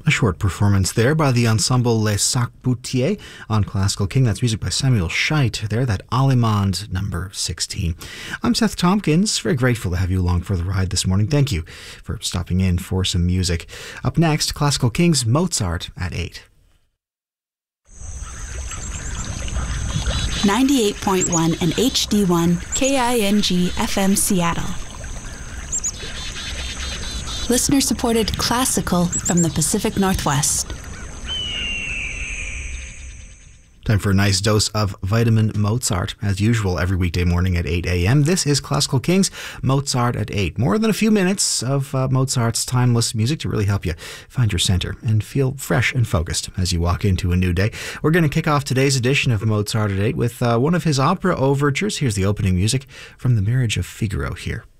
A short performance there by the ensemble Les Sac-Boutier on Classical King. That's music by Samuel Scheidt there, that Allemande number 16. I'm Seth Tompkins, very grateful to have you along for the ride this morning. Thank you for stopping in for some music. Up next, Classical King's Mozart at 8. 98.1 and HD1 KING FM Seattle. Listener-supported classical from the Pacific Northwest. Time for a nice dose of vitamin Mozart, as usual, every weekday morning at 8 a.m. This is Classical Kings, Mozart at 8. More than a few minutes of Mozart's timeless music to really help you find your center and feel fresh and focused as you walk into a new day. We're going to kick off today's edition of Mozart at 8 with one of his opera overtures. Here's the opening music from The Marriage of Figaro here.